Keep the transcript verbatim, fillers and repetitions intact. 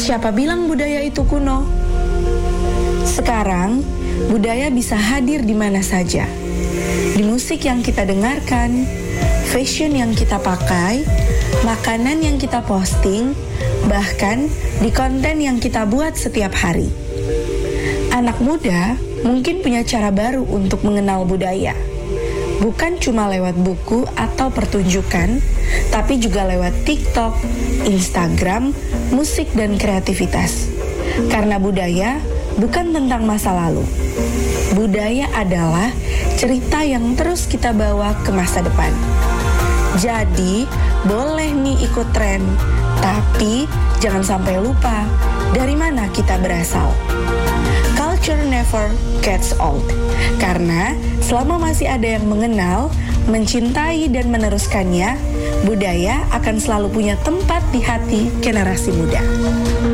Siapa bilang budaya itu kuno? Sekarang, budaya bisa hadir di mana saja. Di musik yang kita dengarkan, fashion yang kita pakai, makanan yang kita posting, bahkan di konten yang kita buat setiap hari. Anak muda mungkin punya cara baru untuk mengenal budaya. Bukan cuma lewat buku atau pertunjukan, tapi juga lewat TikTok, Instagram, musik, dan kreativitas. Karena budaya bukan tentang masa lalu. Budaya adalah cerita yang terus kita bawa ke masa depan. Jadi, boleh nih ikut tren, tapi jangan sampai lupa dari mana kita berasal. Culture never gets old, karena selama masih ada yang mengenal, mencintai, dan meneruskannya, budaya akan selalu punya tempat di hati generasi muda.